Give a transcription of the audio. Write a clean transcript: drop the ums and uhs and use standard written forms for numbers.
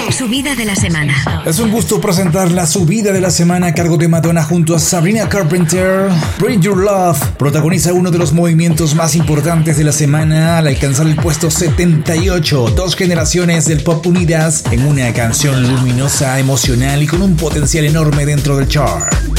Subida de la semana. Es un gusto presentar la subida de la semana a cargo de Madonna junto a Sabrina Carpenter. Bring Your Love protagoniza uno de los movimientos más importantes de la semana al alcanzar el puesto 78. Dos generaciones del pop unidas en una canción luminosa, emocional y con un potencial enorme dentro del chart.